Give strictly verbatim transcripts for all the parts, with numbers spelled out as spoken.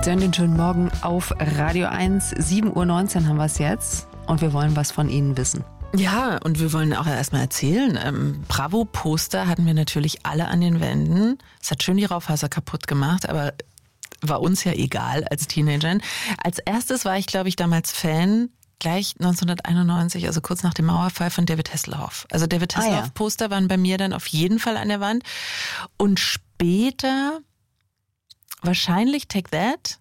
Schönen den schönen Morgen auf Radio eins. sieben Uhr neunzehn haben wir es jetzt und wir wollen was von Ihnen wissen. Ja, und wir wollen auch erstmal erzählen, ähm, Bravo-Poster hatten wir natürlich alle an den Wänden. Es hat schön die Raufaser kaputt gemacht, aber war uns ja egal als Teenagern. Als erstes war ich, glaube ich, damals Fan, gleich neunzehnhunderteinundneunzig, also kurz nach dem Mauerfall, von David Hasselhoff. Also David Hasselhoff-Poster ah, ja. waren bei mir dann auf jeden Fall an der Wand. Und später wahrscheinlich Take That.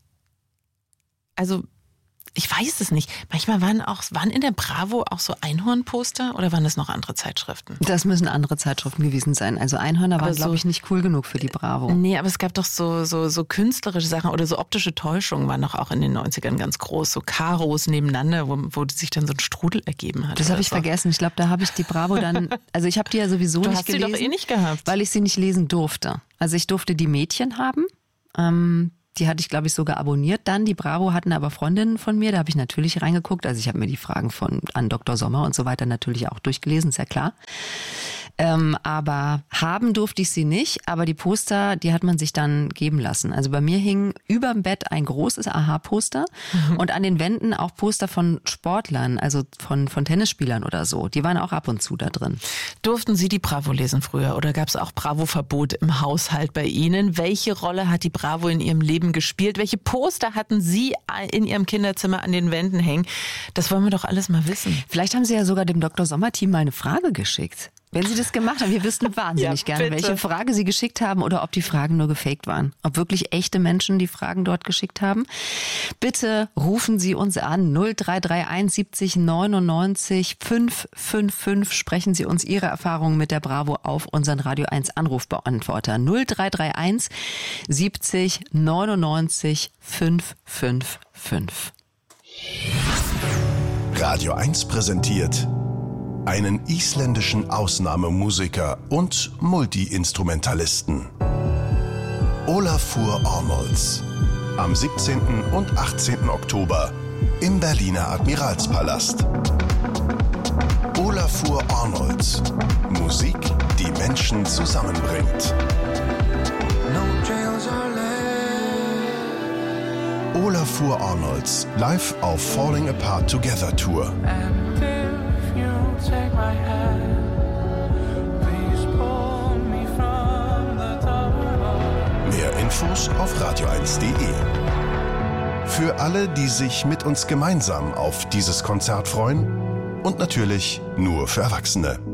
Also ich weiß es nicht. Manchmal waren auch waren in der Bravo auch so Einhornposter oder waren das noch andere Zeitschriften? Das müssen andere Zeitschriften gewesen sein. Also Einhörner waren, so, glaube ich, nicht cool genug für die Bravo. Nee, aber es gab doch so, so, so künstlerische Sachen oder so optische Täuschungen waren doch auch in den neunzigern ganz groß. So Karos nebeneinander, wo, wo sich dann so ein Strudel ergeben hat. Das habe ich so. vergessen. Ich glaube, da habe ich die Bravo dann, also ich habe die ja sowieso du nicht hast gelesen. Du hast sie doch eh nicht gehabt. Weil ich sie nicht lesen durfte. Also ich durfte die Mädchen haben. Ähm, Die hatte ich, glaube ich, sogar abonniert dann. Die Bravo hatten aber Freundinnen von mir, da habe ich natürlich reingeguckt. Also ich habe mir die Fragen von an Doktor Sommer und so weiter natürlich auch durchgelesen, ist ja klar. Ähm, aber haben durfte ich sie nicht, aber die Poster, die hat man sich dann geben lassen. Also bei mir hing überm Bett ein großes Aha-Poster mhm. und an den Wänden auch Poster von Sportlern, also von, von Tennisspielern oder so. Die waren auch ab und zu da drin. Durften Sie die Bravo lesen früher oder gab es auch Bravo-Verbot im Haushalt bei Ihnen? Welche Rolle hat die Bravo in Ihrem Leben gespielt? Welche Poster hatten Sie in Ihrem Kinderzimmer an den Wänden hängen? Das wollen wir doch alles mal wissen. Vielleicht haben Sie ja sogar dem Doktor Sommer-Team mal eine Frage geschickt. Wenn Sie das gemacht haben, wir wüssten wahnsinnig ja, gerne, welche Frage Sie geschickt haben oder ob die Fragen nur gefaked waren. Ob wirklich echte Menschen die Fragen dort geschickt haben. Bitte rufen Sie uns an null drei drei eins siebzig neunundneunzig fünf fünf fünf. Sprechen Sie uns Ihre Erfahrungen mit der Bravo auf unseren Radio eins Anrufbeantworter null drei drei eins siebzig neunundneunzig fünf fünf fünf. Radio eins präsentiert einen isländischen Ausnahmemusiker und Multi-Instrumentalisten. Olafur Arnolds. Am siebzehnten und achtzehnten Oktober im Berliner Admiralspalast. Olafur Arnolds. Musik, die Menschen zusammenbringt. Olafur Arnolds live auf Falling Apart Together Tour. Take my hand. Please pull me from the top. Mehr Infos auf radio eins punkt de. Für alle, die sich mit uns gemeinsam auf dieses Konzert freuen und natürlich nur für Erwachsene.